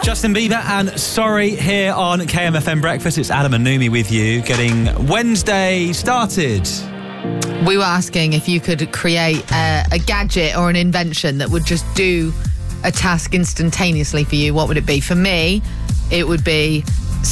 Justin Bieber and Sorry here on KMFM Breakfast. It's Adam and Numi with you, getting Wednesday started. We were asking if you could create a gadget or an invention that would just do a instantaneously for you. What would it be? For me, it would be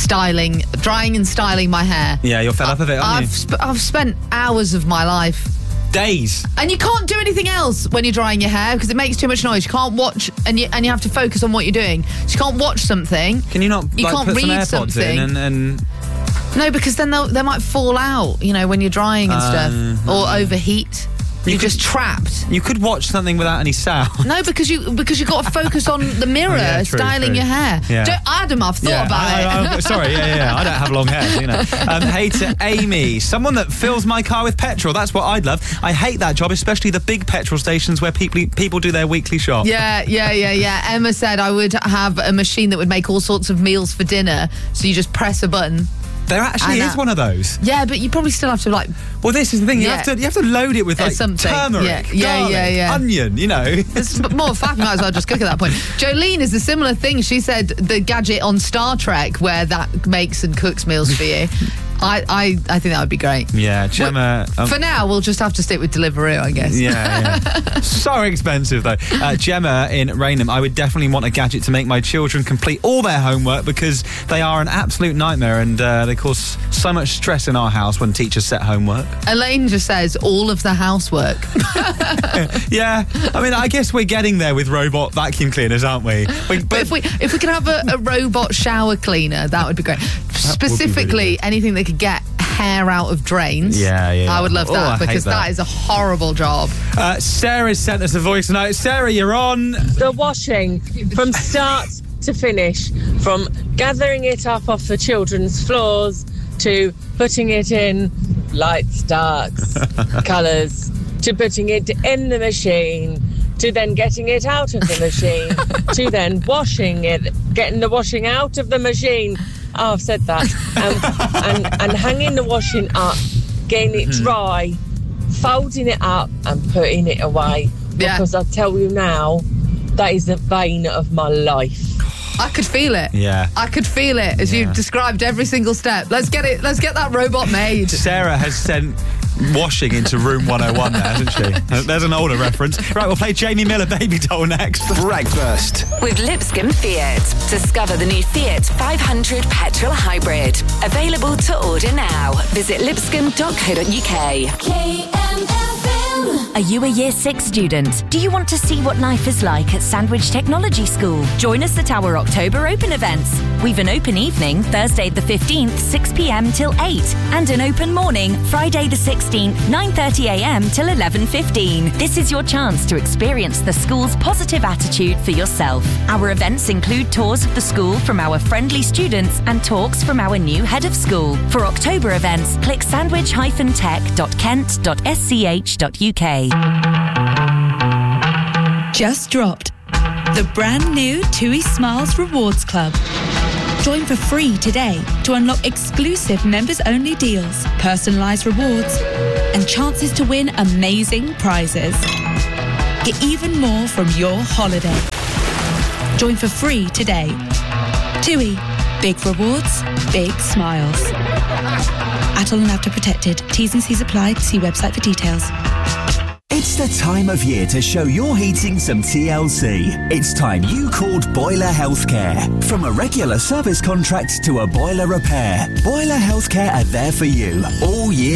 drying and styling my hair. Yeah, you're fed up of it, aren't you? I've spent hours of my life. Days. And you can't do anything else when you're drying your hair because it makes too much noise. You can't watch, and you have to focus on what you're doing. So you can't watch something. Can you not can't put read some AirPods something in and... No, because then they might fall out, when you're drying and stuff, or overheat. You're just trapped. You could watch something without any sound. No, because you've got to focus on the mirror, styling your hair. Yeah. Adam, I've thought about it. Sorry, I don't have long hair, Hey to Amy, someone that fills my car with petrol. That's what I'd love. I hate that job, especially the big petrol stations where people do their weekly shop. Yeah. Emma said I would have a machine that would make all sorts of meals for dinner. So you just press a button. There actually is one of those. Yeah, but you probably still have to Well, this is the thing. You have to load it with something. Turmeric, garlic, onion. It's more fact. Might as well just cook at that point. Jolene is a similar thing. She said the gadget on Star Trek where that makes and cooks meals for you. I think that would be great. Yeah, Gemma. For now, we'll just have to stick with Deliveroo, I guess. Yeah. So expensive, though. Gemma in Raynham, I would definitely want a gadget to make my children complete all their homework because they are an absolute nightmare and they cause so much stress in our house when teachers set homework. Elaine just says all of the housework. Yeah. I guess we're getting there with robot vacuum cleaners, aren't we? But if we could have a robot shower cleaner, that would be great. Specifically, anything that could get hair out of drains. Yeah. I would love that because that is a horrible job. Sarah's sent us a voice note. Sarah, you're on. The washing from start to finish, from gathering it up off the children's floors to putting it in lights, darks, colours, to putting it in the machine, to then getting it out of the machine, to then washing it, getting the washing out of the machine. Oh, I've said that. And hanging the washing up, getting it dry, folding it up and putting it away. Because I tell you now, that is the bane of my life. I could feel it. Yeah. I could feel it as you described every single step. Let's get that robot made. Sarah has sent washing into room 101 there, hasn't she? There's an older reference. Right, we'll play Jamie Miller Baby Doll next. Breakfast with Lipscomb Fiat. Discover the new Fiat 500 petrol hybrid. Available to order now. Visit lipscomb.co.uk. Are you a Year 6 student? Do you want to see what life is like at Sandwich Technology School? Join us at our October Open events. We've an open evening, Thursday the 15th, 6 p.m. till 8. And an open morning, Friday the 16th, 9:30 a.m. till 11:15. This is your chance to experience the school's positive attitude for yourself. Our events include tours of the school from our friendly students and talks from our new head of school. For October events, click sandwich-tech.kent.sch.uk. Just dropped the brand new TUI Smiles Rewards Club. Join for free today to unlock exclusive members-only deals, personalised rewards, and chances to win amazing prizes. Get even more from your holiday. Join for free today. TUI. Big rewards, big smiles. Atoll and After Protected. T's and C's apply. See website for details. It's the time of year to show your heating some TLC. It's time you called Boiler Healthcare. From a regular service contract to a boiler repair, Boiler Healthcare are there for you all year